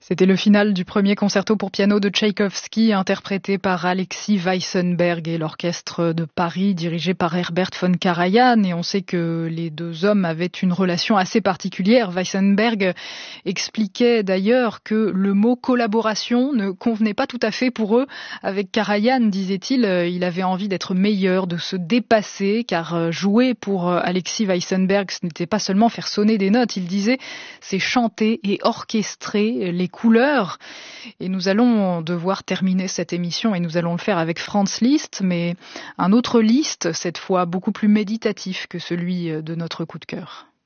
C'était le final du premier concerto pour piano de Tchaïkovski, interprété par Alexis Weissenberg et l'orchestre de Paris, dirigé par Herbert von Karajan. Et on sait que les deux hommes avaient une relation assez particulière. Weissenberg expliquait d'ailleurs que le mot collaboration ne convenait pas tout à fait pour eux. Avec Karajan, disait-il, il avait envie d'être meilleur, de se dépasser, car jouer pour Alexis Weissenberg, ce n'était pas seulement faire sonner des notes. Il disait, c'est chanter et orchestrer les couleurs. Et nous allons devoir terminer cette émission et nous allons le faire avec Franz Liszt, mais un autre Liszt, cette fois beaucoup plus méditatif que celui de notre coup de cœur.